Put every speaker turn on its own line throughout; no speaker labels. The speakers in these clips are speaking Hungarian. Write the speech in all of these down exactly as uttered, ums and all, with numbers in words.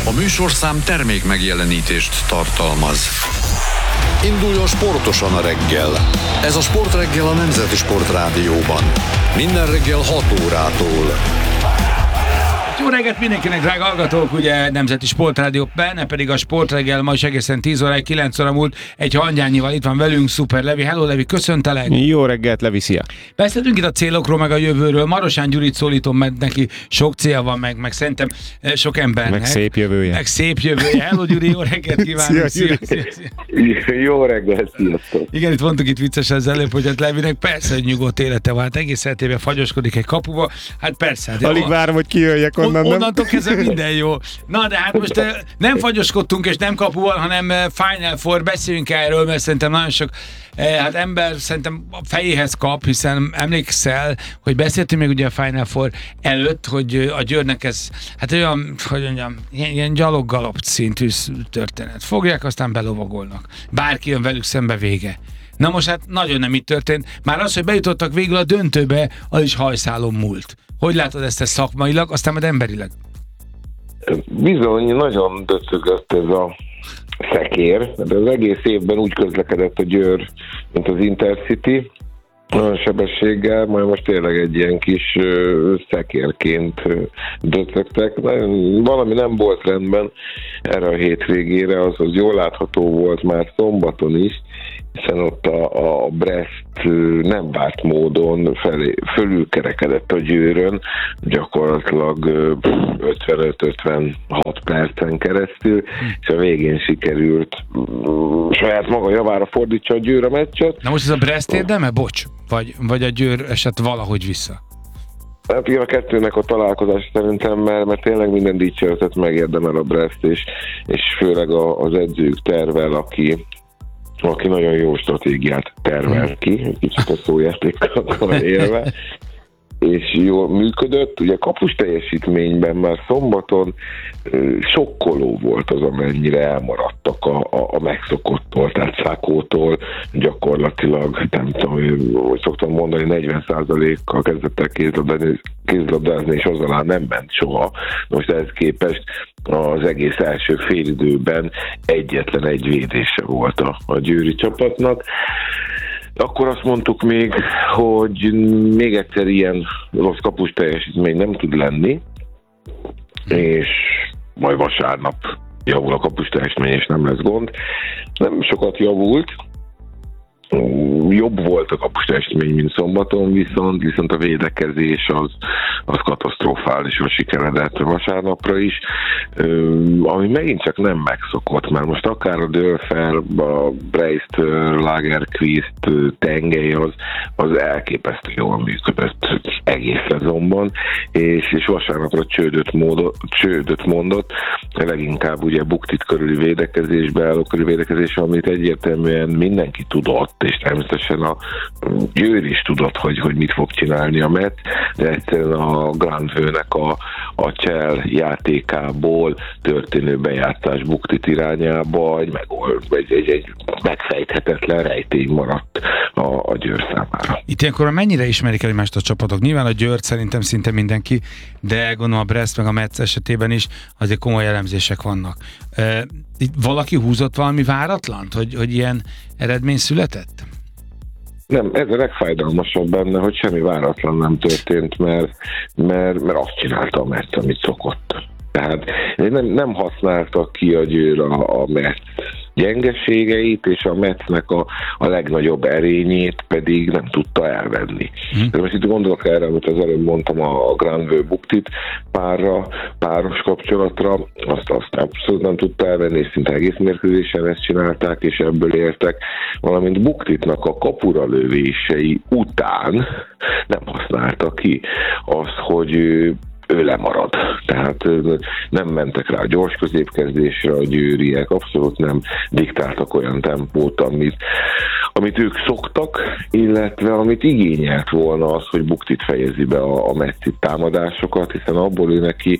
A műsorszám termék megjelenítést tartalmaz. Induljon sportosan a reggel. Ez a Sportreggel a Nemzeti Sportrádióban. Minden reggel hat órától.
Jó reggelt mindenkinek, drága hallgatók, ugye Nemzeti Sportrádió, benne pedig a Sportreggel, ma is egészen tíz óráig, kilenc óra múlt, egy hangyányival itt van velünk, Szuper Levi. Hello Levi, köszöntelek!
Jó reggelt, Levi, szia!
Beszéltünk itt a célokról, meg a jövőről. Marosán Gyurit szólítom, mert neki sok célja van, meg, meg szerintem sok embernek.
Meg szép jövője.
Meg szép jövője. Hello Gyuri, jó reggelt kívánok!
Szia,
szia, szia, szia.
Jó reggelt, sziasztok!
Igen, itt mondtuk itt vicces az előbb, hogy hát Levinek persze, hogy nyugodt élete van, hát egész életében fagyoskodik egy kapuba, hát persze. Hát
alig várom, hogy kijöjjek onnan, nem?
Onnantól kezdve minden jó. Na, de hát most nem fagyoskodtunk, és nem kapuval, hanem Final Four, beszéljünk erről, mert szerintem nagyon sok hát ember szerintem a fejéhez kap, hiszen emlékszel, hogy beszéltünk még ugye a Final Four előtt, hogy a Győrnek ez, hát olyan, hogy mondjam, ilyen, ilyen gyalog-galop szintű történet. Fogják, aztán belovagolnak. Bárki jön velük szembe, vége. Na most hát nagyon nem így történt. Már az, hogy bejutottak végül a döntőbe, az is hajszálon múlt. Hogy látod ezt szakmailag, aztán majd emberileg?
Bizony, nagyon döcögött ez a szekér, de az egész évben úgy közlekedett a Győr, mint az Intercity, olyan sebességgel, majd most tényleg egy ilyen kis uh, szekérként uh, döcögtek. Valami nem volt rendben erre a hétvégére, az, az jól látható volt már szombaton is, hiszen ott a, a Brest nem várt módon felé, fölülkerekedett a Győrön, gyakorlatilag ötvenöt-ötvenhat percen keresztül, és a végén sikerült saját maga javára fordítsa a Győr a meccset.
Na most ez a Brest érdeme? Bocs. Vagy, vagy a Győr esett valahogy vissza?
Hát igen, a kettőnek a találkozás szerintem, mert, mert tényleg minden dicséretet megérdemel a Brest, és, és főleg a, az edzők tervel, aki aki nagyon jó stratégiát tervel ki, kicsit a szójátékkal élve, és jól működött. Ugye kapus teljesítményben már szombaton sokkoló volt az, amennyire elmaradtak a, a, a megszokottól, tehát Szákótól gyakorlatilag, nem tudom, hogy szoktam mondani, negyven százalékkal kezdett el kézlabdázni, kézlabdázni, és az alá nem ment soha. Most ehhez képest az egész első félidőben egyetlen egy védése volt a, a győri csapatnak. Akkor azt mondtuk még, hogy még egyszer ilyen rossz kapus teljesítmény nem tud lenni, és majd vasárnap javul a kapus teljesítmény, és nem lesz gond. Nem sokat javult, jobb volt a kapus teljesítmény, mint szombaton, viszont, viszont a védekezés az, az katasztrofálisan sikeredett vasárnapra is, ami megint csak nem megszokott, mert most akár a Dörfer, a Breist, Lagerqvist, Tengely az, az elképesztő jól működött egész szezonban, és, és vasárnapra csődöt, módot, csődöt mondott, leginkább ugye Buktit körüli védekezésbe, álló körüli védekezés, amit egyértelműen mindenki tudott, és természetesen a Győr is tudott, hogy, hogy mit fog csinálni a Met, de egyszerűen a Grandvőnek a, a Csell játékából történő bejátszás Buktit irányába egy, megold, egy, egy, egy megfejthetetlen rejtély maradt a, a Győr számára.
Itt ilyenkor mennyire ismerik el egymást a csapatok? Nyilván a Győrt szerintem szinte mindenki, de gondolom a Brest meg a Metz esetében is azért komoly elemzések vannak. E, itt valaki húzott valami váratlant, hogy, hogy ilyen eredmény született?
Nem, ez a legfájdalmasabb benne, hogy semmi váratlan nem történt, mert, mert, mert azt csinálta a Metz, amit szokott. Tehát nem, nem használta ki a Győr a, a Metz gyengeségeit, és a Metznek a, a legnagyobb erényét pedig nem tudta elvenni. Mm. De most itt gondolok erre, amit az előbb mondtam, a Grandvő Buktit párra, páros kapcsolatra, azt, azt abszolút nem tudta elvenni, és szinte egész mérkőzésen ezt csinálták, és ebből értek, valamint Buktitnak a kapura lövései után nem használta ki azt, hogy ő lemarad. Tehát nem mentek rá a gyors középkezdésre a győriek, abszolút nem diktáltak olyan tempót, amit, amit ők szoktak, illetve amit igényelt volna az, hogy Buktit fejezi be a, a Metzi támadásokat, hiszen abból ő neki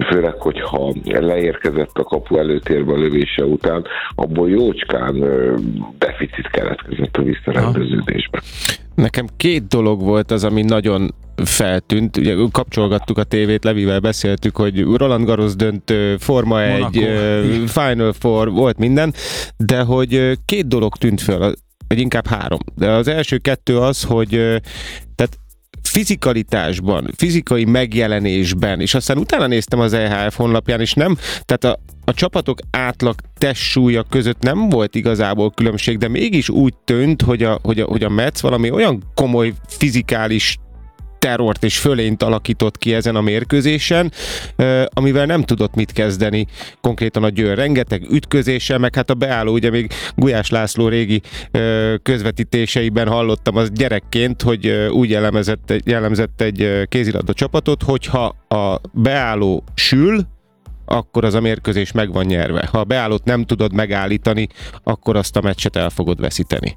főleg, hogyha leérkezett a kapu előtérbe a lövése után, abból jócskán deficit keletkezett a visszarendeződésben.
Nekem két dolog volt az, ami nagyon feltűnt. Ugye kapcsolgattuk a tévét, Levivel beszéltük, hogy Roland Garros döntő, Forma egy, Final Four, volt minden, de hogy két dolog tűnt fel, vagy inkább három. De az első kettő az, hogy tehát fizikalitásban, fizikai megjelenésben, és aztán utána néztem az E H F honlapján, és nem, tehát a, a csapatok átlag testsúlya között nem volt igazából különbség, de mégis úgy tűnt, hogy a, hogy a, hogy a Metz valami olyan komoly fizikális terrort és fölényt alakított ki ezen a mérkőzésen, amivel nem tudott mit kezdeni konkrétan a Győr. Rengeteg ütközéssel, meg hát a beálló, ugye még Gulyás László régi közvetítéseiben hallottam az gyerekként, hogy úgy jellemzett, jellemzett egy kézilabda csapatot, hogyha a beálló sül, akkor az a mérkőzés meg van nyerve. Ha a beállót nem tudod megállítani, akkor azt a meccset el fogod veszíteni.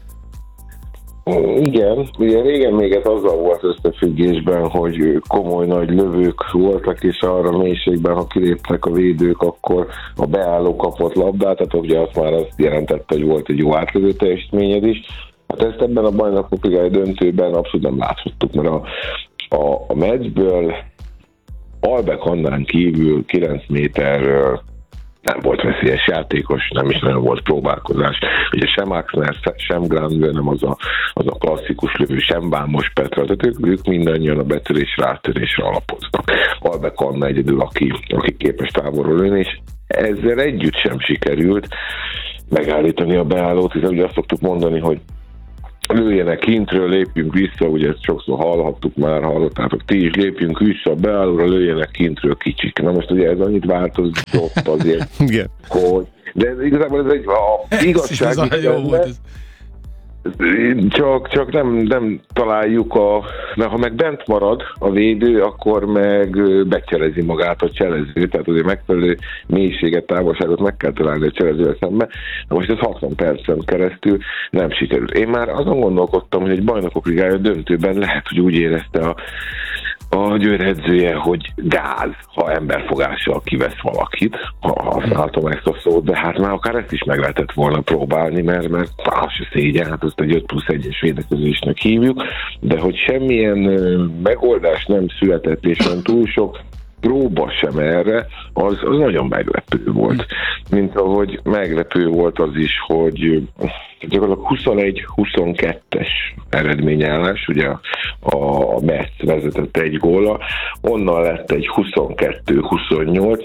Igen, ugye régen még ez azzal volt összefüggésben, hogy komoly nagy lövők voltak, és arra mélységben, ha kiléptek a védők, akkor a beálló kapott labdát, tehát ugye azt már azt jelentette, hogy volt egy jó átlövő teljesítményed is. Hát ezt ebben a bajnokok ligája döntőben abszolút nem láthattuk, mert a, a, a meccsből Albek Annán kívül kilenc méterről nem volt veszélyes játékos, nem is nagyon volt próbálkozás. Ugye sem Axner, sem Granville nem az a, az a klasszikus lövő, sem Bámos Petra, tehát ők, ők mindannyian a betörésre, áttörésre alapoznak. Albek Anna egyedül, aki, aki képes távolról lőni, és ezzel együtt sem sikerült megállítani a beállót, hiszen ugye azt szoktuk mondani, hogy lőjenek kintről, lépjünk vissza, ugye ezt sokszor hallhattuk már, hallottátok ti is, lépjünk vissza a beállóra, lőjenek kintről kicsik. Na most ugye ez annyit változott azért, hogy... De igazából ez egy a igazság...
ez ez jó volt ez.
Csak, csak nem, nem találjuk a... Mert ha meg bent marad a védő, akkor meg becselezi magát a cselező, tehát azért megfelelő mélységet, távolságot meg kell találni a cselezővel szemben. Na most ez hatvan percen keresztül nem sikerült. Én már azon gondolkodtam, hogy egy bajnokok ligája döntőben lehet, hogy úgy érezte a a Győr edzője, hogy gáz, ha emberfogással kivesz valakit, ha használtam ezt a szót, de hát már akár ezt is meg lehetett volna próbálni, mert, mert az se szégyen, hát ezt egy öt plusz egyes védekezésnek hívjuk, de hogy semmilyen megoldás nem született, és olyan túl sok próba sem erre, az, az nagyon meglepő volt. Mint ahogy meglepő volt az is, hogy gyakorlatilag huszonegy huszonkettes eredményállás, ugye a, a Metz vezetett egy góllal, onnan lett egy huszonkettő huszonnyolc,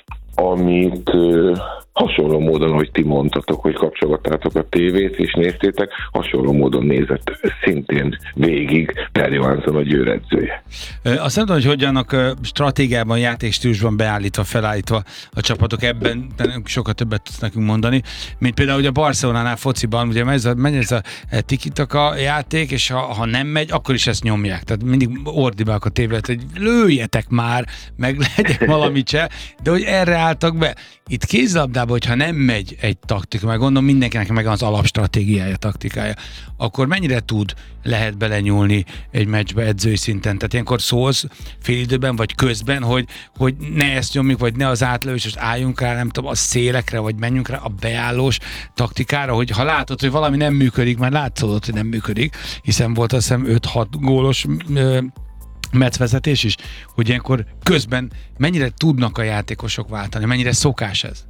amit uh, hasonló módon, ahogy ti mondtatok, hogy kapcsolgattátok a tévét és néztétek, hasonló módon nézett szintén végig Per Johansson a Győr edzője.
Azt nem tudom, hogy hogyanak stratégiában, játékstílusban beállítva, felállítva a csapatok, ebben sokkal többet tudsz nekünk mondani, mint például hogy a Barcelonánál fociban, ugye megy ez a, megy ez a tiki-taka játék, és ha, ha nem megy, akkor is ezt nyomják. Tehát mindig ordibálok a tévét, hogy lőjetek már, meg legyen valamit se, de hogy erre álltak be. Itt kézlabdában, hogyha nem megy egy taktika, meg gondolom mindenkinek meg az alapstratégiája, taktikája, akkor mennyire tud, lehet belenyúlni egy meccsbe edzői szinten? Tehát ilyenkor szólsz fél időben, vagy közben, hogy, hogy ne ezt nyomjuk, vagy ne az átlövés, és álljunk rá, nem tudom, a szélekre, vagy menjünk rá a beállós taktikára, hogy ha látod, hogy valami nem működik, már látszódott, hogy nem működik, hiszen volt azt hiszem öt-hat gólos ö, Metz vezetés is, hogy ilyenkor közben mennyire tudnak a játékosok váltani, mennyire szokás ez?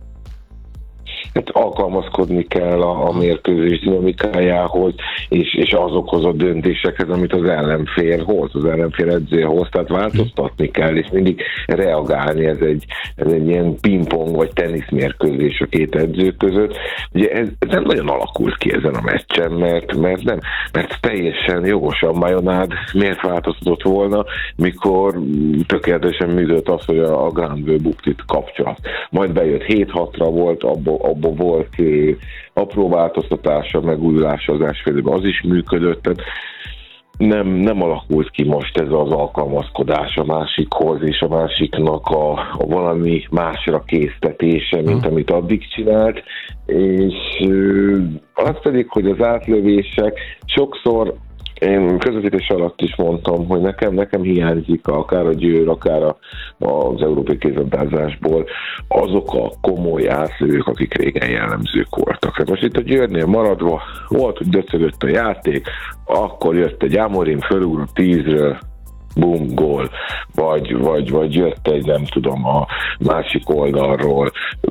Hát alkalmazkodni kell a, a mérkőzés dinamikájához, és, és azokhoz a döntésekhez, amit az ellenfél hoz, az ellenfél edzője hoz, tehát változtatni kell, és mindig reagálni, ez egy, ez egy ilyen pingpong vagy teniszmérkőzés a két edző között. Ugye ez, ez nem nagyon alakult ki ezen a meccsen, mert, mert nem, mert teljesen jogosan Majonád miért változtatott volna, mikor tökéletesen működött az, hogy a, a Granville buktit kapcsolat. Majd bejött hét-hatra volt, abból abban volt uh, apró változtatása, megújulása az első félidőben, az is működött, tehát nem, nem alakult ki most ez az alkalmazkodás a másikhoz, és a másiknak a, a valami másra késztetése, mint amit addig csinált, és uh, az pedig, hogy az átlövések sokszor én közvetítés alatt is mondtam, hogy nekem, nekem hiányzik akár a Győr, akár a, az európai kézilabdázásból azok a komoly átlők, akik régen jellemzők voltak. Most itt a Győrnél maradva volt, hogy döcögött a játék, akkor jött egy Amorim, fölugrott tízről, bum, gól, vagy, vagy, vagy jött egy, nem tudom, a másik oldalról,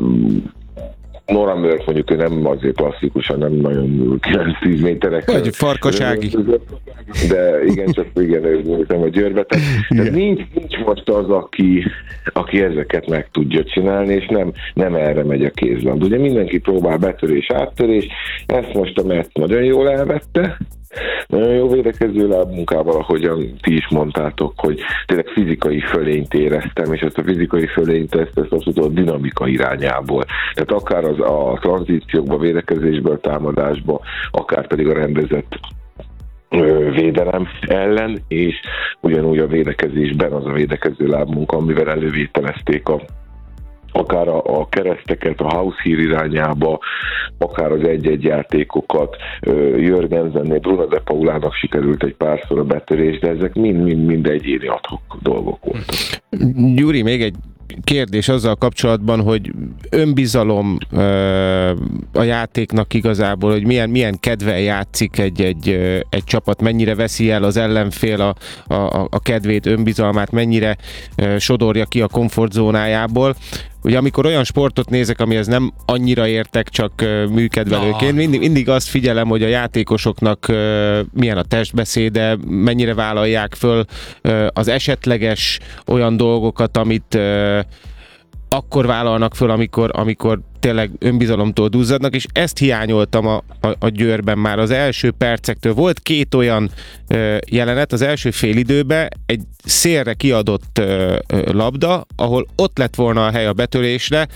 Nora Mörk mondjuk ő nem azért klasszikusan, nem nagyon kilenc-tíz méterek.
Vagy Farkasági.
De igen, csak igen, ő nem a Győrbe. Tehát nincs, nincs most az, aki, aki ezeket meg tudja csinálni, és nem, nem erre megy a kézlabda. Ugye mindenki próbál betörés, áttörés, ezt most a Metsz nagyon jól elvette, nagyon jó védekező lábmunkával, ahogyan ti is mondtátok, hogy tényleg fizikai fölényt éreztem, és ezt a fizikai fölényt ezt, ezt azt a dinamika irányából. Tehát akár az a tranzíciókba, védekezésből, támadásba, akár pedig a rendezett védelem ellen, és ugyanúgy a védekezésben az a védekező lábmunka, amivel elővételezték a akár a, a kereszteket a house hír irányába, akár az egy-egy játékokat. Jörgensennél, Bruno de Paulának sikerült egy párszor a betörés, de ezek mind-mind-mind egyéni adhok dolgok voltak.
Gyuri, még egy kérdés azzal kapcsolatban, hogy önbizalom a játéknak igazából, hogy milyen, milyen kedvel játszik egy, egy, egy csapat, mennyire veszi el az ellenfél a, a, a kedvét, önbizalmát, mennyire sodorja ki a komfortzónájából. Ugye amikor olyan sportot nézek, amihez nem annyira értek, csak műkedvelőként, mindig, mindig azt figyelem, hogy a játékosoknak milyen a testbeszéde, mennyire vállalják föl az esetleges olyan dolgokat, amit akkor vállalnak föl, amikor, amikor tényleg önbizalomtól duzzadnak, és ezt hiányoltam a, a, a Győrben már az első percektől. Volt két olyan ö, jelenet, az első fél időben egy szélre kiadott ö, ö, labda, ahol ott lett volna a hely a betörésre,